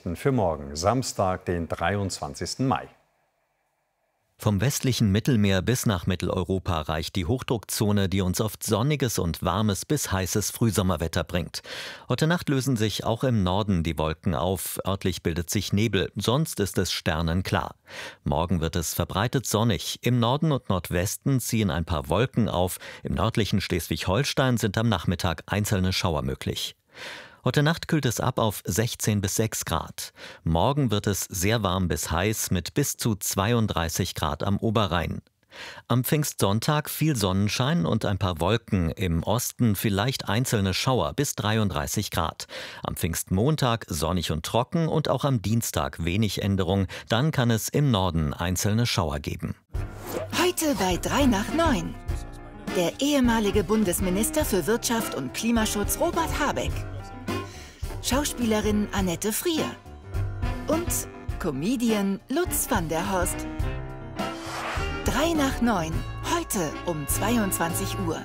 Nachrichten für morgen, Samstag, den 23. Mai. Vom westlichen Mittelmeer bis nach Mitteleuropa reicht die Hochdruckzone, die uns oft sonniges und warmes bis heißes Frühsommerwetter bringt. Heute Nacht lösen sich auch im Norden die Wolken auf. Örtlich bildet sich Nebel, sonst ist es sternenklar. Morgen wird es verbreitet sonnig. Im Norden und Nordwesten ziehen ein paar Wolken auf. Im nördlichen Schleswig-Holstein sind am Nachmittag einzelne Schauer möglich. Heute Nacht kühlt es ab auf 16 bis 6 Grad. Morgen wird es sehr warm bis heiß mit bis zu 32 Grad am Oberrhein. Am Pfingstsonntag viel Sonnenschein und ein paar Wolken, im Osten vielleicht einzelne Schauer bis 33 Grad. Am Pfingstmontag sonnig und trocken und auch am Dienstag wenig Änderung. Dann kann es im Norden einzelne Schauer geben. Heute bei 3 nach 9. Der ehemalige Bundesminister für Wirtschaft und Klimaschutz Robert Habeck. Schauspielerin Annette Frier und Comedian Lutz van der Horst. 3 nach 9, heute um 22 Uhr.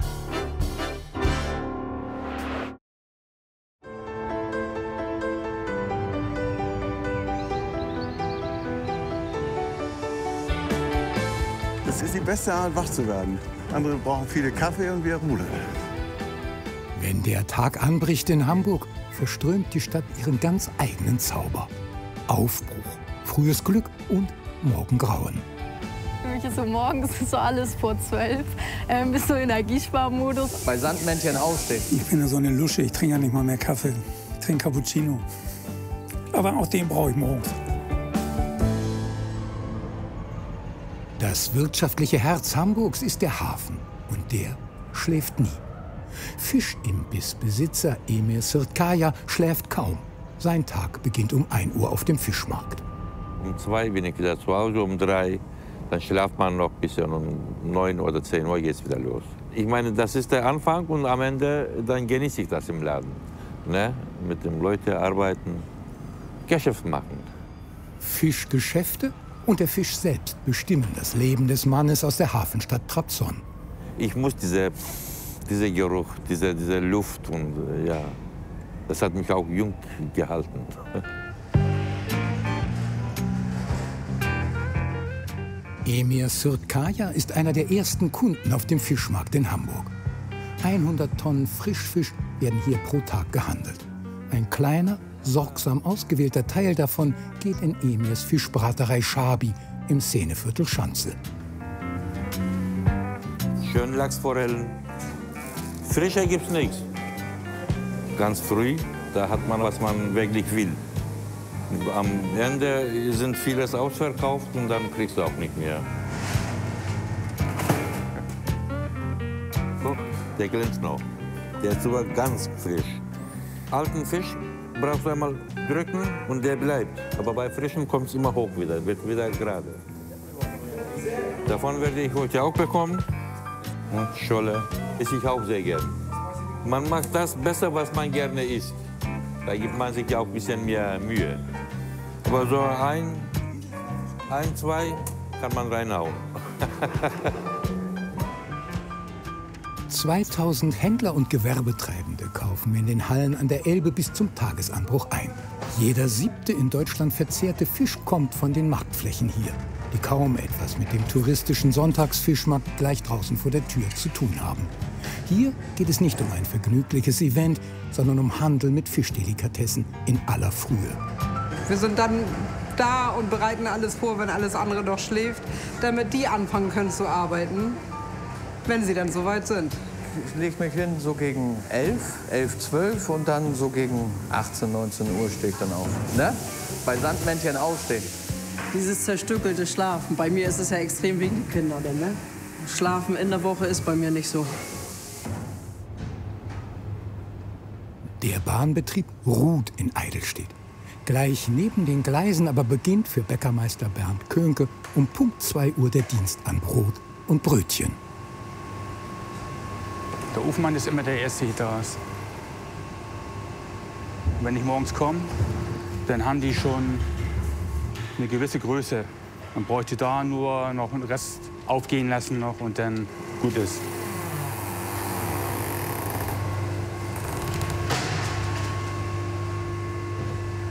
Das ist die beste Art, wach zu werden. Andere brauchen viele Kaffee und wir rudern. Wenn der Tag anbricht in Hamburg, verströmt die Stadt ihren ganz eigenen Zauber. Aufbruch, frühes Glück und Morgengrauen. Für mich ist so morgens so alles vor 12, bis so Energiesparmodus. Bei Sandmännchen aufstehen. Ich bin ja so eine Lusche, ich trinke ja nicht mal mehr Kaffee. Ich trinke Cappuccino. Aber auch den brauche ich morgens. Das wirtschaftliche Herz Hamburgs ist der Hafen und der schläft nie. Fischimbissbesitzer Emir Sirtkaya schläft kaum. Sein Tag beginnt um 1 Uhr auf dem Fischmarkt. Um 2 bin ich wieder zu Hause, um 3. Dann schläft man noch ein bisschen, um 9 oder 10 Uhr geht es wieder los. Ich meine, das ist der Anfang und am Ende dann genieße ich das im Laden. Ne? Mit den Leuten arbeiten, Geschäft machen. Fischgeschäfte und der Fisch selbst bestimmen das Leben des Mannes aus der Hafenstadt Trabzon. Ich muss dieser Geruch, diese Luft und ja, das hat mich auch jung gehalten. Emir Sirtkaya ist einer der ersten Kunden auf dem Fischmarkt in Hamburg. 100 Tonnen Frischfisch werden hier pro Tag gehandelt. Ein kleiner, sorgsam ausgewählter Teil davon geht in Emirs Fischbraterei Schabi im Szeneviertel Schanze. Schön Lachsforellen. Frischer gibt's nichts. Ganz früh, da hat man, was man wirklich will. Am Ende sind vieles ausverkauft und dann kriegst du auch nicht mehr. Guck, der glänzt noch. Der ist sogar ganz frisch. Alten Fisch brauchst du einmal drücken und der bleibt. Aber bei frischem kommt es immer hoch wieder, wird wieder gerade. Davon werde ich heute auch bekommen. Scholle esse ich auch sehr gern. Man macht das besser, was man gerne isst. Da gibt man sich ja auch ein bisschen mehr Mühe. Aber so ein, zwei kann man reinhauen. 2000 Händler und Gewerbetreibende kaufen in den Hallen an der Elbe bis zum Tagesanbruch ein. Jeder 7. in Deutschland verzehrte Fisch kommt von den Marktflächen hier, die kaum etwas mit dem touristischen Sonntagsfischmarkt gleich draußen vor der Tür zu tun haben. Hier geht es nicht um ein vergnügliches Event, sondern um Handel mit Fischdelikatessen in aller Frühe. Wir sind dann da und bereiten alles vor, wenn alles andere noch schläft, damit die anfangen können zu arbeiten, wenn sie dann soweit sind. Ich lege mich hin so gegen 11, 12 und dann so gegen 18, 19 Uhr stehe ich dann auf. Ne? Bei Sandmännchen aufstehen. Dieses zerstückelte Schlafen, bei mir ist es ja extrem wegen den Kindern. Ne? Schlafen in der Woche ist bei mir nicht so. Der Bahnbetrieb ruht in Eidelstedt. Gleich neben den Gleisen aber beginnt für Bäckermeister Bernd Könke um Punkt 2 Uhr der Dienst an Brot und Brötchen. Der Ofenmann ist immer der Erste hier draußen. Wenn ich morgens komme, dann haben die schon eine gewisse Größe. Man bräuchte da nur noch einen Rest aufgehen lassen noch und dann gut ist.